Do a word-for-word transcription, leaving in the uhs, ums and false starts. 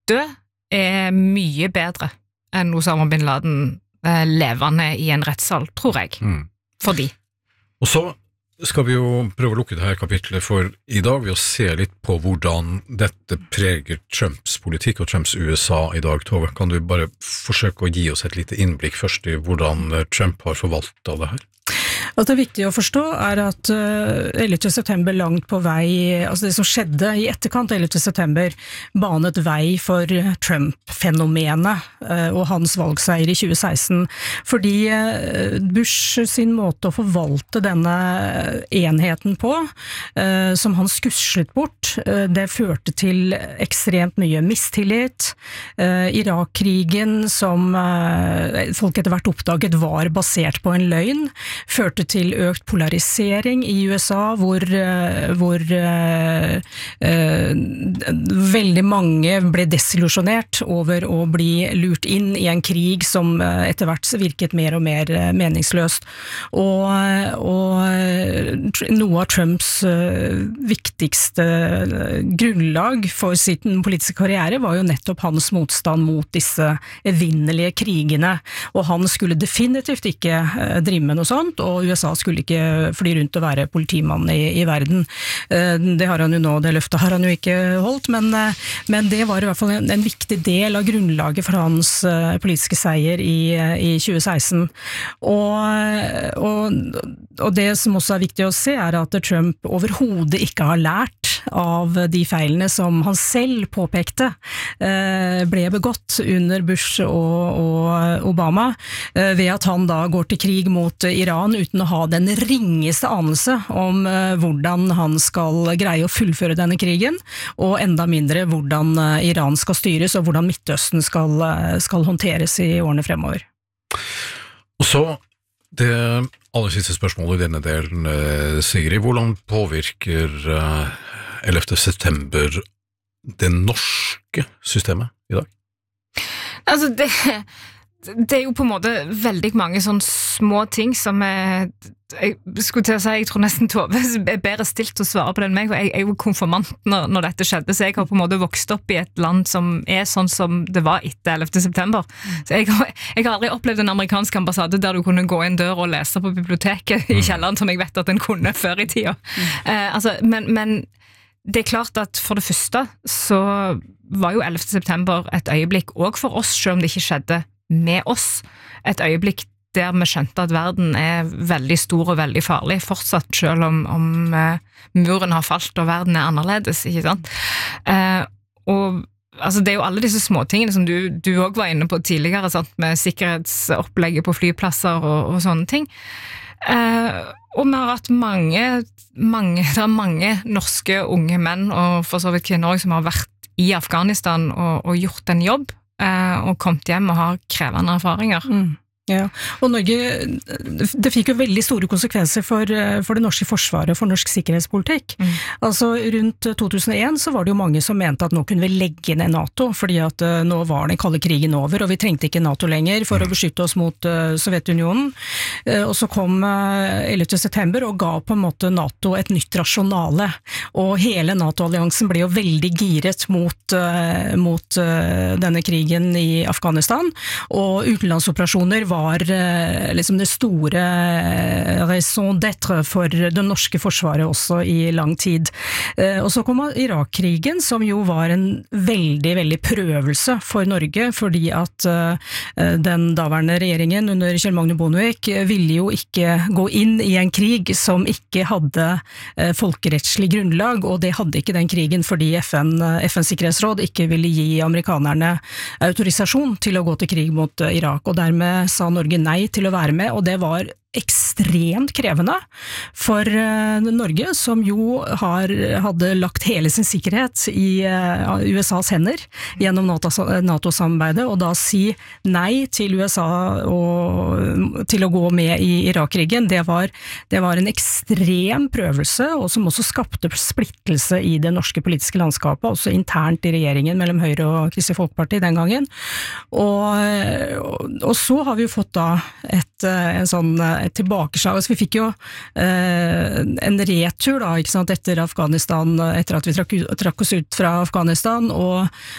dø er mye bedre enn Osama bin Laden eh, levende i en rettssal, tror jeg, mm. for de. Og så skal vi jo prøve å lukke det her kapitlet for i dag ved å se litt på hvordan dette preger Trumps politikk og Trumps U S A i dag. Tove, kan du bare forsøke å gi oss et lite innblikk først i hvordan Trump har forvaltet det her? At det er viktig å forstå er at ellevte september langt på vei, altså det som skjedde i etterkant ellevte september, banet vei for Trump-fenomenet og hans valgseier i tjue seksten, fordi Bush sin måte å forvalte denne enheten på, som han skuslet bort, det førte til ekstremt mye mistillit. Irak-krigen, som folk etter hvert oppdaget var basert på en løgn, førte til økt polarisering i U S A, hvor, hvor uh, uh, veldig mange ble desillusjonert over å bli lurt inn i en krig som uh, etter hvert virket mer og mer uh, meningsløst. Og, og noe av Trumps uh, viktigste grunnlag for sin politiske karriere var jo nettopp hans motstand mot disse evinnelige krigene, og han skulle definitivt ikke uh, drive med noe sånt, og U S A skulle ikke fly rundt og være politimann i, i verden. Det har han jo nå, det løftet har han jo ikke holdt, men, men det var i hvert fall en, en viktig del av grunnlaget for hans politiske seier i, i tjue seksten. Og, og, og det som også er viktig å se er at Trump overhodet ikke har lært av de feilene som han selv påpekte ble begått under Bush og, og Obama, ved at han da går til krig mot Iran uten å ha den ringeste anelse om hvordan han skal greie å fullføre denne krigen, og enda mindre hvordan Iran skal styres og hvordan Midtøsten skal, skal håndteres i årene fremover. Og så det aller siste spørsmålet i denne delen, Sigrid, hvordan påvirker ellevte september det norske systemet i dag? Altså, det, det er jo på en måte veldig mange sånne små ting som er, jeg skulle til å si, jeg tror nesten Tove er bedre stilt til å svare på det enn meg, for jeg, jeg er jo konfirmant når, når dette skjedde, så jeg har på en måte vokst opp i et land som er sånn som det var etter ellevte september. Så jeg har, jeg har aldri opplevd en amerikansk ambassade der du kunne gå inn dør og lese på biblioteket i kjelleren, som jeg vet at den kunne før i tida. Mm. Eh, altså, men, men det er klart at for det første så var jo ellevte september et øyeblikk, også for oss, selv om det ikke skjedde med oss, et øyeblikk der vi skjønte at verden er veldig stor og veldig farlig, fortsatt selv om, om uh, muren har falt og verden er annerledes, ikke sant? Uh, og altså, det er jo alle disse småtingene som du, du også var inne på tidligere, sant? Med sikkerhetsopplegget på flyplasser og, og sånne ting. Uh, og vi har hatt mange, mange, det er mange norske unge menn og for så vidt kvinner også, som har vært i Afghanistan og, og gjort en jobb uh, og kommet hjem og har krevende erfaringer. Mm. Ja, og Norge, det fikk jo veldig store konsekvenser for, for det norske forsvaret og for norsk sikkerhetspolitikk. Mm. Altså rundt to tusen og en så var det jo mange som mente at nå kunne vi legge ned NATO, fordi at uh, nå var den kalde krigen over, og vi trengte ikke NATO lenger for å beskytte oss mot uh, Sovjetunionen. Uh, og så kom uh, ellevte september og ga på en måte NATO et nytt rasjonale, og hele NATO-alliansen ble jo veldig giret mot, uh, mot uh, denne krigen i Afghanistan, og utenlandsoperasjoner var var liksom det store raison d'être for det norske forsvaret også i lang tid. Og så kom Irak-krigen, som jo var en veldig, veldig prøvelse for Norge, fordi at den daværende regjeringen under Kjell Magne Bondevik ville jo ikke gå inn i en krig som ikke hadde folkerettslig grunnlag, og det hadde ikke den krigen fordi F N, F N's sikkerhetsråd ikke ville gi amerikanerne autorisasjon til å gå til krig mot Irak, og dermed sa Norge nei til å være med, og det var ekstremt krevende for uh, Norge, som jo har, hadde lagt hele sin sikkerhet i uh, U S A's hender gjennom NATO-samarbeidet, og da si nei til U S A og, til å gå med i Irak-krigen, det var, det var en ekstrem prøvelse, og som også skapte splittelse i det norske politiske landskapet, også internt i regjeringen mellom Høyre og Kristelig Folkeparti den gangen. Og, og så har vi jo fått da et, en sånn et tilbakeslag. Altså, vi fikk jo eh, en retur da, ikke sant, etter Afghanistan, etter at vi trakk, trakk oss ut fra Afghanistan, og,